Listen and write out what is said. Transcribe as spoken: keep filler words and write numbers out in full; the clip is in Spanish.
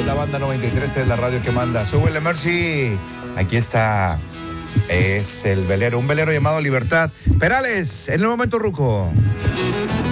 es la banda noventa y tres, es la radio que manda. Súbele, Mercy. Aquí está. Es el velero, un velero llamado Libertad. Perales, en el momento ruco.